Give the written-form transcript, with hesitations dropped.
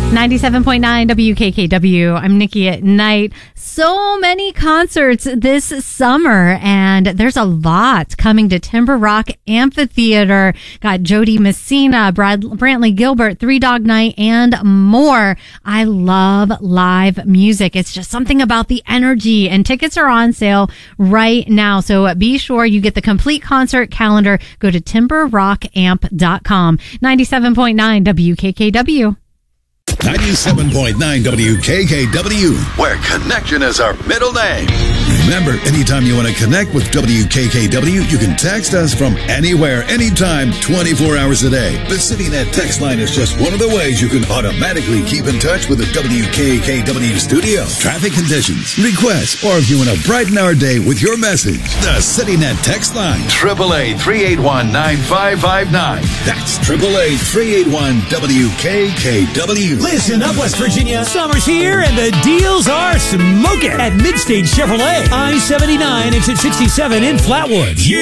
97.9 WKKW. I'm Nikki at Night. So many concerts this summer, and there's a lot coming to Timber Rock Amphitheater. Got Jody Messina, Brantley Gilbert, Three Dog Night, and more. I love live music. It's just something about the energy, and tickets are on sale right now. So be sure you get the complete concert calendar. Go to timberrockamp.com. 97.9 WKKW. 97.9 WKKW, where connection is our middle name. Remember, anytime you want to connect with WKKW, you can text us from anywhere, anytime, 24 hours a day. The CityNet text line is just one of the ways you can automatically keep in touch with the WKKW studio. Traffic conditions, requests, or if you want to brighten our day with your message, the CityNet text line, 888-381-9559. That's 888-381-WKKW. Listen up, West Virginia. Summer's here and the deals are smoking at Midstage Chevrolet. I-79 exit 67 in Flatwoods.